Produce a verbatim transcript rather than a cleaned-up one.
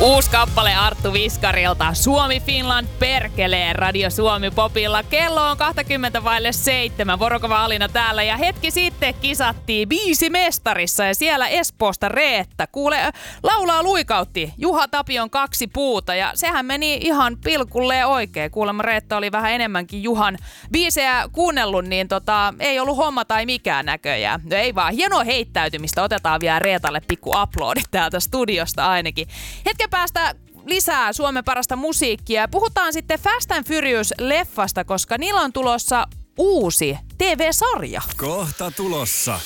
Uusi kappale Arttu Viskarilta. Suomi Finland perkelee Radio Suomi Popilla. Kello on kaksikymmentä vaille seitsemän. Vorokova Alina täällä ja hetki sitten kisattiin biisimestarissa ja siellä Espoosta Reetta. Kuule, laulaa luikautti Juha Tapion Kaksi puuta ja sehän meni ihan pilkulleen oikein. Kuulemma Reetta oli vähän enemmänkin Juhan biisejä kuunnellut, niin tota, ei ollut homma tai mikään näköjään. No ei vaan, hienoa heittäytymistä. Otetaan vielä Reetalle pikku uploadit täältä studiosta ainakin. Hetken päästä lisää Suomen parasta musiikkia. Puhutaan sitten Fast and Furious-leffasta, koska niillä on tulossa uusi T V-sarja. Kohta tulossa.